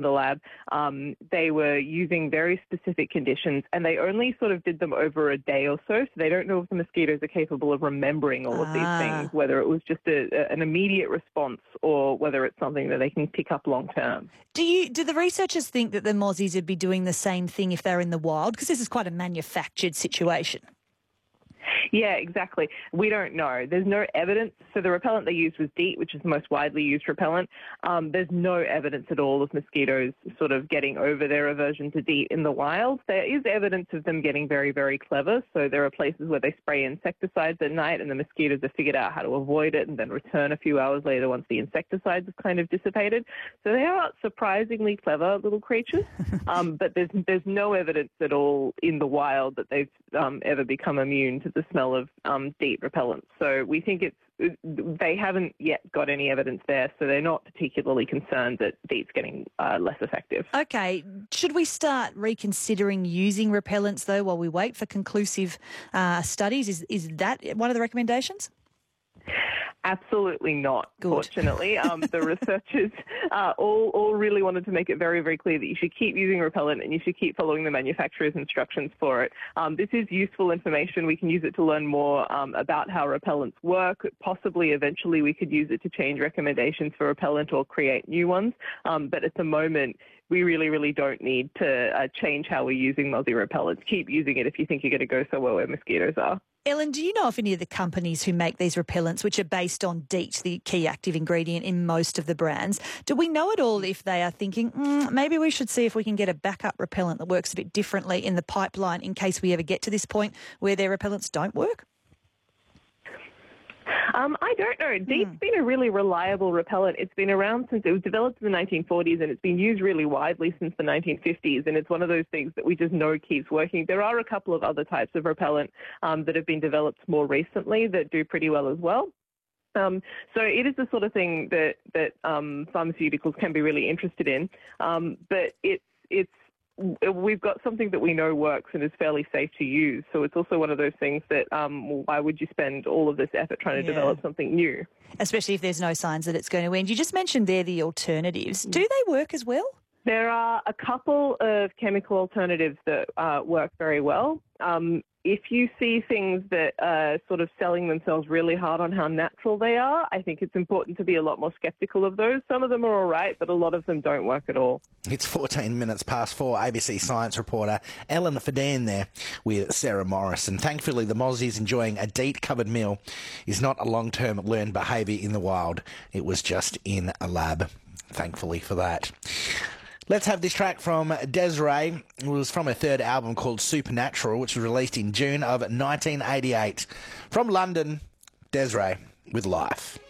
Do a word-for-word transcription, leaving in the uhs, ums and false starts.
the lab, um, they were using very specific conditions, and they only sort of did them over a day or so, so they don't know if the mosquitoes are capable of remembering all of these Ah. things, whether it was just a, a, an immediate response or whether it's something that they can pick up long term. Do you do the researchers think that the mozzies would be doing the same thing if they're in the wild? Because this is quite a manufactured situation. Yeah, exactly. We don't know. There's no evidence. So the repellent they used was DEET, which is the most widely used repellent. Um, there's no evidence at all of mosquitoes sort of getting over their aversion to DEET in the wild. There is evidence of them getting very, very clever. So there are places where they spray insecticides at night and the mosquitoes have figured out how to avoid it and then return a few hours later once the insecticides have kind of dissipated. So they are surprisingly clever little creatures. um, but there's, there's no evidence at all in the wild that they've um, ever become immune to the smell of um, DEET repellent. So we think it's they haven't yet got any evidence there, so they're not particularly concerned that DEET's getting uh, less effective. Okay, should we start reconsidering using repellents though while we wait for conclusive uh, studies? Is is that one of the recommendations? Absolutely not, Good. Fortunately. Um, the researchers uh, all, all really wanted to make it very, very clear that you should keep using repellent and you should keep following the manufacturer's instructions for it. Um, this is useful information. We can use it to learn more um, about how repellents work. Possibly eventually we could use it to change recommendations for repellent or create new ones. Um, but at the moment, we really, really don't need to uh, change how we're using mozzie repellents. Keep using it if you think you're going to go somewhere where mosquitoes are. Ellen, do you know if any of the companies who make these repellents, which are based on DEET, the key active ingredient in most of the brands, do we know at all if they are thinking, mm, maybe we should see if we can get a backup repellent that works a bit differently in the pipeline in case we ever get to this point where their repellents don't work? Um, I don't know. DEET's Mm. been a really reliable repellent. It's been around since it was developed in the nineteen forties, and it's been used really widely since the nineteen fifties, and it's one of those things that we just know keeps working. There are a couple of other types of repellent um, that have been developed more recently that do pretty well as well. Um, so it is the sort of thing that, that um, pharmaceuticals can be really interested in, um, but it's it's we've got something that we know works and is fairly safe to use. So it's also one of those things that um, why would you spend all of this effort trying to Yeah. develop something new? Especially if there's no signs that it's going to end. You just mentioned there the alternatives. Do they work as well? There are a couple of chemical alternatives that uh, work very well. Um, if you see things that are sort of selling themselves really hard on how natural they are, I think it's important to be a lot more sceptical of those. Some of them are all right, but a lot of them don't work at all. It's fourteen minutes past four. A B C science reporter Ellen Fadan there with Sarah Morrison. Thankfully, the mozzies enjoying a DEET-covered meal is not a long-term learned behaviour in the wild. It was just in a lab. Thankfully for that. Let's have this track from Des'ree. It was from her third album called Supernatural, which was released in June of nineteen eighty-eight. From London, Des'ree with Life.